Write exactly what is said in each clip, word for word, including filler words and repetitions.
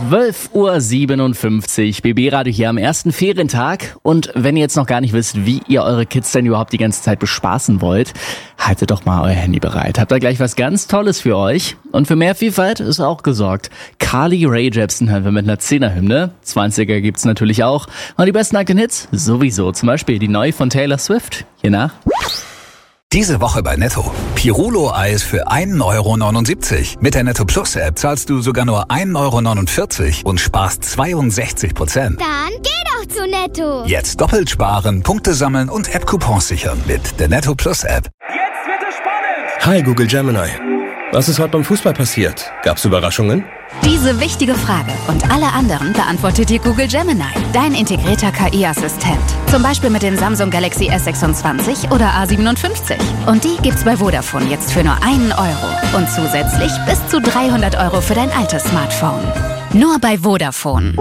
zwölf Uhr siebenundfünfzig, B B-Radio hier am ersten Ferientag. Und wenn ihr jetzt noch gar nicht wisst, wie ihr eure Kids denn überhaupt die ganze Zeit bespaßen wollt, haltet doch mal euer Handy bereit. Habt da gleich was ganz Tolles für euch. Und für mehr Vielfalt ist auch gesorgt. Carly Rae Jepsen haben wir mit einer Zehner-Hymne. zwanziger gibt's natürlich auch. Und die besten alten Hits sowieso. Zum Beispiel die neue von Taylor Swift. Hier nach. Diese Woche bei Netto. Pirulo-Eis für ein Euro neunundsiebzig. Mit der Netto Plus App zahlst du sogar nur ein Euro neunundvierzig und sparst zweiundsechzig Prozent. Dann geh doch zu Netto. Jetzt doppelt sparen, Punkte sammeln und App-Coupons sichern mit der Netto Plus App. Jetzt wird es spannend! Hi Google Gemini. Was ist heute beim Fußball passiert? Gab's Überraschungen? Diese wichtige Frage und alle anderen beantwortet dir Google Gemini, dein integrierter K I-Assistent. Zum Beispiel mit dem Samsung Galaxy S sechsundzwanzig oder A siebenundfünfzig. Und die gibt's bei Vodafone jetzt für nur einen Euro. Und zusätzlich bis zu dreihundert Euro für dein altes Smartphone. Nur bei Vodafone.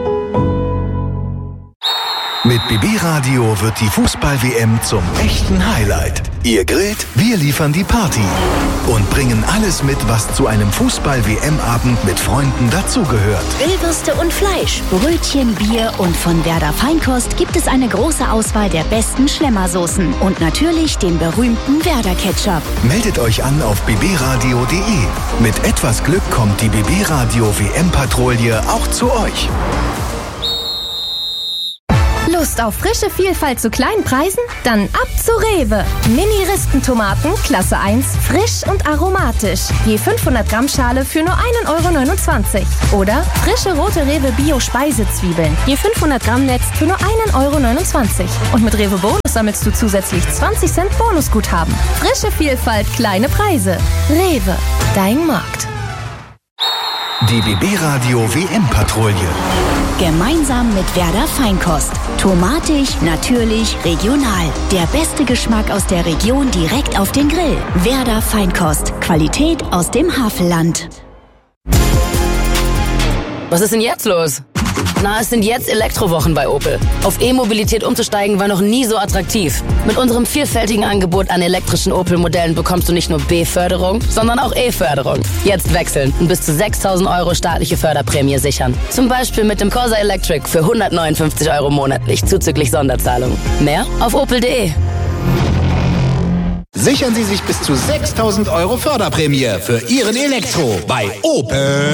Mit B B-Radio wird die Fußball-W M zum echten Highlight. Ihr grillt, wir liefern die Party und bringen alles mit, was zu einem Fußball-W M-Abend mit Freunden dazugehört. Grillwürste und Fleisch, Brötchen, Bier und von Werder Feinkost gibt es eine große Auswahl der besten Schlemmersoßen und natürlich den berühmten Werder Ketchup. Meldet euch an auf b b radio punkt d e. Mit etwas Glück kommt die B B-Radio-W M-Patrouille auch zu euch. Lust auf frische Vielfalt zu kleinen Preisen? Dann ab zu Rewe. Mini-Ristentomaten, Klasse eins, frisch und aromatisch. Je fünfhundert Gramm Schale für nur ein Euro neunundzwanzig. Oder frische rote Rewe Bio-Speisezwiebeln. Je fünfhundert Gramm Netz für nur ein Euro neunundzwanzig. Und mit Rewe Bonus sammelst du zusätzlich zwanzig Cent Bonusguthaben. Frische Vielfalt, kleine Preise. Rewe, dein Markt. Die B B-Radio-W M-Patrouille. Gemeinsam mit Werder Feinkost. Tomatisch, natürlich, regional. Der beste Geschmack aus der Region direkt auf den Grill. Werder Feinkost. Qualität aus dem Havelland. Was ist denn jetzt los? Na, es sind jetzt Elektrowochen bei Opel. Auf E-Mobilität umzusteigen war noch nie so attraktiv. Mit unserem vielfältigen Angebot an elektrischen Opel-Modellen bekommst du nicht nur B-Förderung, sondern auch E-Förderung. Jetzt wechseln und bis zu sechstausend Euro staatliche Förderprämie sichern. Zum Beispiel mit dem Corsa Electric für hundertneunundfünfzig Euro monatlich zuzüglich Sonderzahlungen. Mehr auf opel punkt de. Sichern Sie sich bis zu sechstausend Euro Förderprämie für Ihren Elektro bei Opel.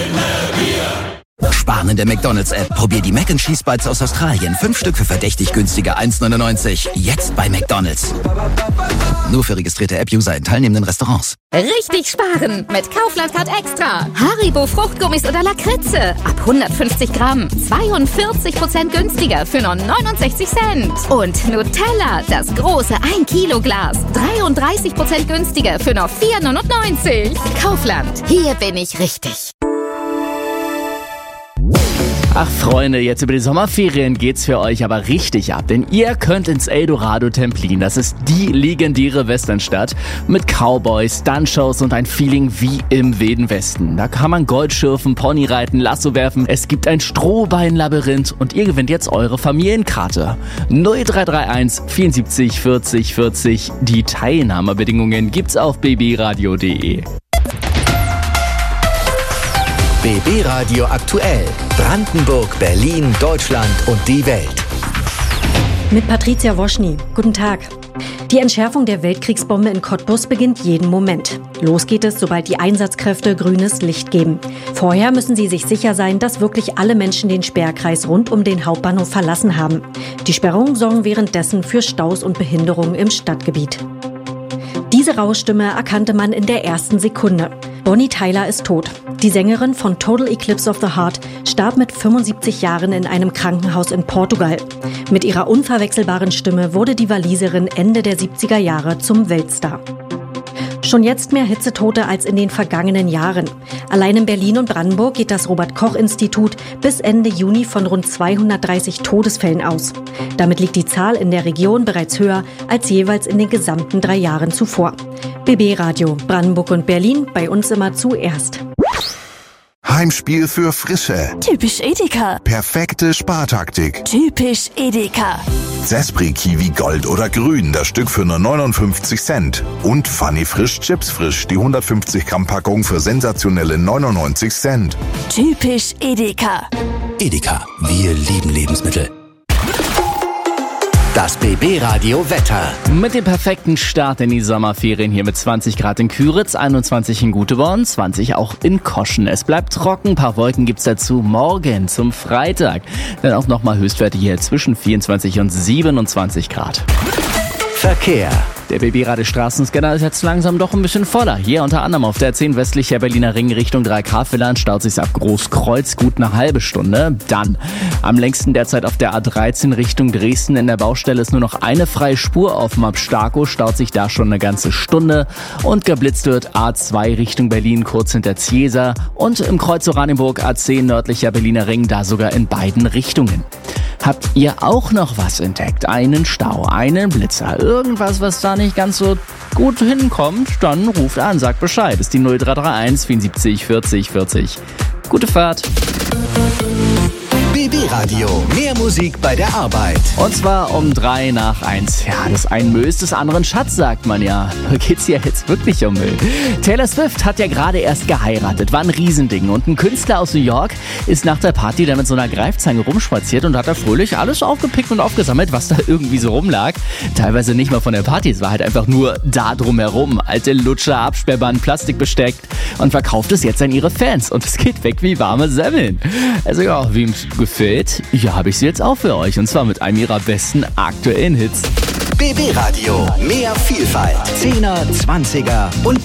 Sparen in der McDonalds-App. Probier die Mac and Cheese Bites aus Australien. Fünf Stück für verdächtig günstiger eins neunundneunzig. Jetzt bei McDonalds. Nur für registrierte App-User in teilnehmenden Restaurants. Richtig sparen mit Kaufland Card Extra. Haribo Fruchtgummis oder Lakritze. Ab hundertfünfzig Gramm. zweiundvierzig Prozent günstiger für nur neunundsechzig Cent. Und Nutella, das große ein Kilo Glas. dreiunddreißig Prozent günstiger für nur vier neunundneunzig. Kaufland. Hier bin ich richtig. Ach Freunde, jetzt über die Sommerferien geht's für euch aber richtig ab, denn ihr könnt ins Eldorado Templin. Das ist die legendäre Westernstadt mit Cowboys, Stuntshows und ein Feeling wie im Wilden Westen. Da kann man Gold schürfen, Pony reiten, Lasso werfen, es gibt ein Strohballenlabyrinth und ihr gewinnt jetzt eure Familienkarte. null drei drei eins vierundsiebzig vierzig vierzig. Die Teilnahmebedingungen gibt's auf b b radio punkt de. B B-Radio aktuell. Brandenburg, Berlin, Deutschland und die Welt. Mit Patricia Woschny. Guten Tag. Die Entschärfung der Weltkriegsbombe in Cottbus beginnt jeden Moment. Los geht es, sobald die Einsatzkräfte grünes Licht geben. Vorher müssen sie sich sicher sein, dass wirklich alle Menschen den Sperrkreis rund um den Hauptbahnhof verlassen haben. Die Sperrungen sorgen währenddessen für Staus und Behinderungen im Stadtgebiet. Diese raue Stimme erkannte man in der ersten Sekunde. Bonnie Tyler ist tot. Die Sängerin von Total Eclipse of the Heart starb mit fünfundsiebzig Jahren in einem Krankenhaus in Portugal. Mit ihrer unverwechselbaren Stimme wurde die Waliserin Ende der siebziger Jahre zum Weltstar. Schon jetzt mehr Hitzetote als in den vergangenen Jahren. Allein in Berlin und Brandenburg geht das Robert-Koch-Institut bis Ende Juni von rund zweihundertdreißig Todesfällen aus. Damit liegt die Zahl in der Region bereits höher als jeweils in den gesamten drei Jahren zuvor. B B-Radio, Brandenburg und Berlin, bei uns immer zuerst. Heimspiel für Frische. Typisch Edeka. Perfekte Spartaktik. Typisch Edeka. gibt's Esprit Kiwi Gold oder Grün, das Stück für nur neunundfünfzig Cent. Und Funny Frisch Chips Frisch, die hundertfünfzig Gramm Packung für sensationelle neunundneunzig Cent. Typisch Edeka. Edeka, wir lieben Lebensmittel. Das B B-Radio Wetter. Mit dem perfekten Start in die Sommerferien hier mit zwanzig Grad in Küritz, einundzwanzig in Guteborn, zwanzig auch in Koschen. Es bleibt trocken, ein paar Wolken gibt's dazu morgen zum Freitag. Dann auch nochmal Höchstwerte hier zwischen vierundzwanzig und siebenundzwanzig Grad. Verkehr. Der B B-Radio Straßenscanner ist jetzt langsam doch ein bisschen voller. Hier unter anderem auf der zehn westlicher Berliner Ring Richtung drei K-Villern staut sich's ab Großkreuz gut eine halbe Stunde. Dann am längsten derzeit auf der A dreizehn Richtung Dresden. In der Baustelle ist nur noch eine freie Spur auf dem Ab Starkow, staut sich da schon eine ganze Stunde. Und geblitzt wird A zwei Richtung Berlin kurz hinter Ziesa. Und im Kreuz Oranienburg A zehn nördlicher Berliner Ring, da sogar in beiden Richtungen. Habt ihr auch noch was entdeckt? Einen Stau, einen Blitzer, irgendwas, was da nicht ganz so gut hinkommt? Dann ruft an, sagt Bescheid. Ist die null drei drei eins vierundsiebzig vierzig vierzig. Gute Fahrt. B B-Radio, mehr Musik bei der Arbeit. Und zwar um drei nach eins. Ja, das ein Müll ist des anderen Schatz, sagt man ja. Da geht's ja jetzt wirklich um Müll. Taylor Swift hat ja gerade erst geheiratet, war ein Riesending. Und ein Künstler aus New York ist nach der Party da mit so einer Greifzange rumspaziert und hat da fröhlich alles aufgepickt und aufgesammelt, was da irgendwie so rumlag. Teilweise nicht mal von der Party, es war halt einfach nur da drumherum. Alte Lutscher, Absperrband, Plastikbesteck und verkauft es jetzt an ihre Fans. Und es geht weg wie warme Semmeln. Also ja, wem gefällt, ja, habe ich sie jetzt auch für euch. Und zwar mit einem ihrer besten aktuellen Hits. B B-Radio, mehr Vielfalt. Zehner, Zwanziger und